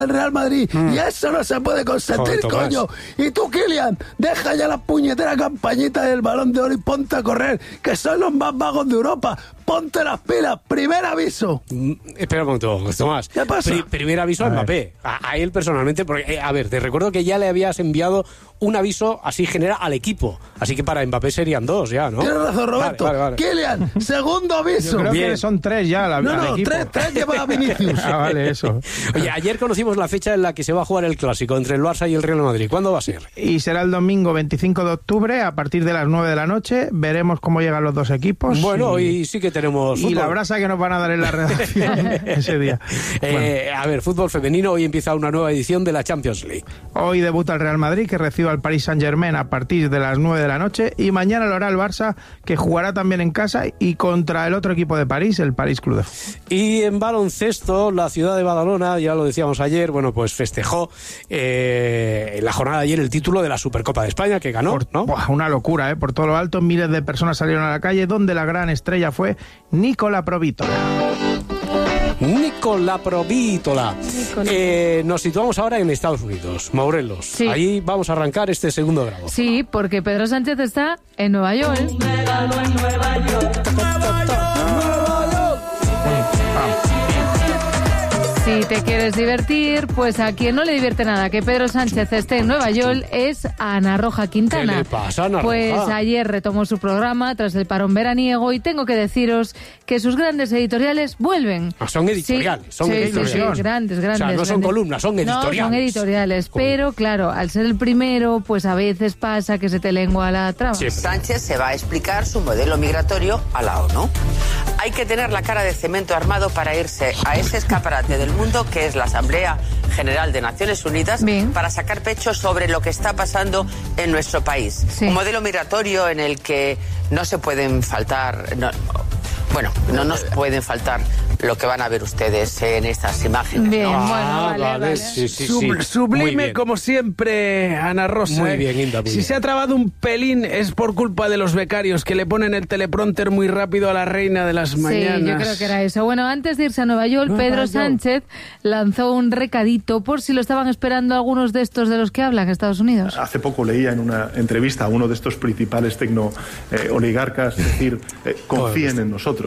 del Real Madrid. Y eso no se puede consentir, coño. Y tú, Kylian, deja ya la puñetera campañita del Balón de Oro y ponte a correr, que son los más vagos de Europa. Ponte las pilas, primer aviso. Espera un momento, Tomás. ¿Qué pasa? Primer aviso a Mbappé. A él personalmente, porque, a ver, te recuerdo que ya le habías enviado un aviso así general al equipo. Así que para Mbappé serían 2 ya, ¿no? Tienes razón, Roberto. Vale. Kylian, segundo aviso. Yo creo que son 3 ya al equipo. 3 lleva a Vinicius. Vale, eso. Oye, ayer conocimos la fecha en la que se va a jugar el clásico entre el Barça y el Real Madrid. ¿Cuándo va a ser? Y será el domingo 25 de octubre a partir de las 9 de la noche. Veremos cómo llegan los dos equipos. Bueno, hoy sí que tenemos fútbol. Y la brasa que nos van a dar en la redacción ese día. A ver, fútbol femenino. Hoy empieza una nueva edición de la Champions League. Hoy debuta el Real Madrid, que recibe al Paris Saint-Germain a partir de las 9 de la noche. Y mañana lo hará el Barça, que jugará también en casa y contra el otro equipo de París, el París Club de Fútbol. Y en baloncesto, la ciudad de Badalona, ya lo decíamos ayer, bueno, pues festejó en la jornada de ayer el título de la Supercopa de España, que ganó, ¿no? Una locura, por todo lo alto. Miles de personas salieron a la calle, donde la gran estrella fue Nicola Provítola. Nos situamos ahora en Estados Unidos, Morelos. Sí. Ahí vamos a arrancar este segundo grado. Sí, porque Pedro Sánchez está en Nueva York. Si te quieres divertir, pues a quien no le divierte nada que Pedro Sánchez esté en Nueva York es a Ana Roja Quintana. ¿Qué le pasa, Ana Pues Roja? ayer retomó su programa tras el parón veraniego y tengo que deciros que sus grandes editoriales vuelven. Son editoriales, Sí, son sí, editoriales. sí, grandes. O sea, no son grandes. columnas, son editoriales. No, son editoriales, pero claro, al ser el primero, pues a veces pasa que se te lengua la trama. Sí. Sánchez se va a explicar su modelo migratorio a la ONU. Hay que tener la cara de cemento armado para irse a ese escaparate del mundo que es la Asamblea General de Naciones Unidas. Bien. Para sacar pecho sobre lo que está pasando en nuestro país. Sí. Un modelo migratorio en el que no se pueden faltar... no nos pueden faltar lo que van a ver ustedes en estas imágenes. Bien, ¿no? bueno, vale. Sí. Muy Sublime bien. como siempre, Ana Rosa. Muy bien, Inda, muy Si bien. se ha trabado un pelín es por culpa de los becarios que le ponen el teleprompter muy rápido a la reina de las mañanas. Sí, yo creo que era eso. Bueno, antes de irse a Nueva York, Pedro Sánchez lanzó un recadito por si lo estaban esperando algunos de estos de los que hablan en Estados Unidos. Hace poco leía en una entrevista a uno de estos principales oligarcas decir, confíen en nosotros.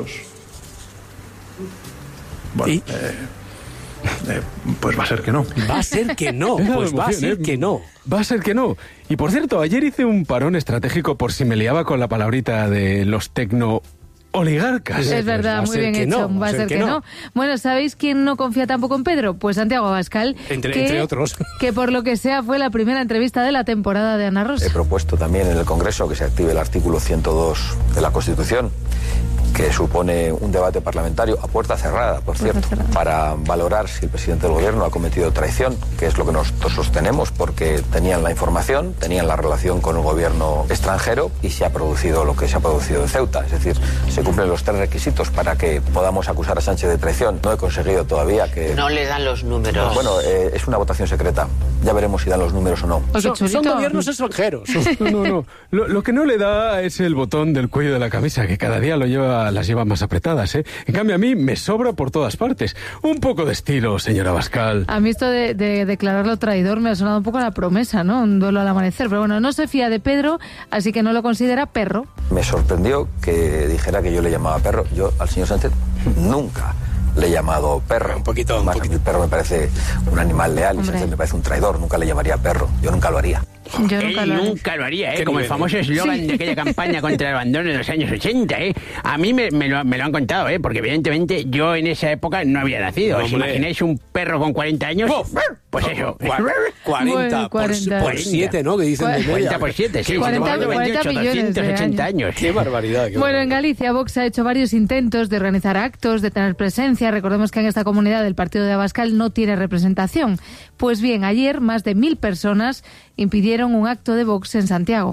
Bueno, ¿Y? pues va a ser que no. Va a ser que no, Me da pues va a emoción, ser que no. Va a ser que no. Y por cierto, ayer hice un parón estratégico por si me liaba con la palabrita de los tecno-oligarcas. Es verdad, va a muy ser bien que hecho. no, Va a ser que no. Bueno, ¿sabéis quién no confía tampoco en Pedro? Pues Santiago Abascal. Entre otros. Que por lo que sea fue la primera entrevista de la temporada de Ana Rosa. He propuesto también en el Congreso que se active el artículo 102 de la Constitución, que supone un debate parlamentario a puerta cerrada, por cierto, para valorar si el presidente del gobierno ha cometido traición, que es lo que nosotros sostenemos, porque tenían la información, tenían la relación con el gobierno extranjero y se ha producido lo que se ha producido en Ceuta. Es decir, se cumplen los 3 requisitos para que podamos acusar a Sánchez de traición. No he conseguido todavía que... No le dan los números. Bueno, es una votación secreta. Ya veremos si dan los números o no. Son gobiernos extranjeros. No. Lo que no le da es el botón del cuello de la camisa, que cada día las lleva más apretadas, ¿eh? En cambio, a mí me sobra por todas partes. Un poco de estilo, señora Abascal. A mí esto de declararlo traidor me ha sonado un poco a la promesa, ¿no? Un duelo al amanecer. Pero bueno, no se fía de Pedro, así que no lo considera perro. Me sorprendió que dijera que yo le llamaba perro. Yo al señor Sánchez nunca le he llamado perro. Un poquito. El perro me parece un animal leal y Sánchez me parece un traidor. Nunca le llamaría perro. Yo nunca lo haría. Yo nunca lo haría, Qué como nivel, el famoso eslogan de aquella campaña contra el abandono de los años 80, A mí me lo han contado, porque evidentemente yo en esa época no había nacido. ¿Os imagináis un perro con 40 años? Pues eso. 40 por 7, ¿no? Que dicen de media. 40 por 7, sí. 40 28, millones de 280 años. Qué barbaridad. Bueno, en Galicia Vox ha hecho varios intentos de organizar actos, de tener presencia. Recordemos que en esta comunidad el partido de Abascal no tiene representación. Pues bien, ayer más de 1.000 personas impidieron un acto de Vox en Santiago.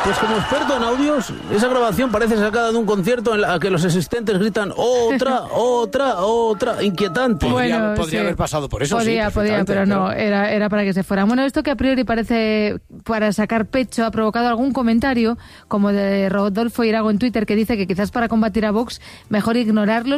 Pues como experto en audios, esa grabación parece sacada de un concierto en la que los asistentes gritan otra, inquietante. Bueno, podría haber pasado por eso. Podía, pero no, era para que se fueran. Bueno, esto que a priori parece para sacar pecho ha provocado algún comentario, como de Rodolfo Irago en Twitter, que dice que quizás para combatir a Vox mejor ignorarlos